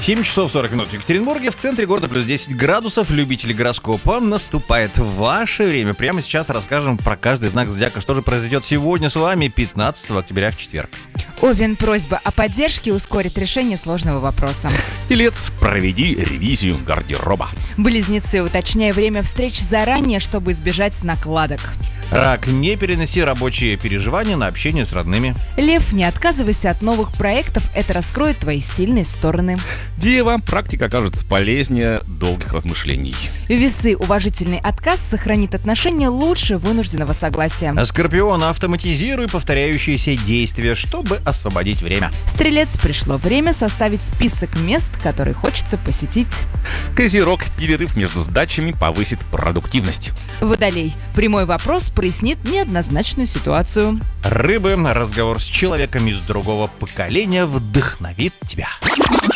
7 часов 40 минут в Екатеринбурге, в центре города плюс 10 градусов. Любители гороскопа, наступает ваше время. Прямо сейчас расскажем про каждый знак зодиака, что же произойдет сегодня с вами, 15 октября в четверг. Овен, просьба о поддержке ускорит решение сложного вопроса. Телец, проведи ревизию гардероба. Близнецы, уточняй время встреч заранее, чтобы избежать накладок. Рак, не переноси рабочие переживания на общение с родными. Лев, не отказывайся от новых проектов, это раскроет твои сильные стороны. Дева, практика окажется полезнее долгих размышлений. Весы, уважительный отказ сохранит отношения лучше вынужденного согласия. Скорпион, автоматизируй повторяющиеся действия, чтобы освободить время. Стрелец, пришло время составить список мест, которые хочется посетить. Козерог, перерыв между сдачами повысит продуктивность. Водолей, прямой вопрос прояснит неоднозначную ситуацию. Рыбы, разговор с человеком из другого поколения вдохновит тебя.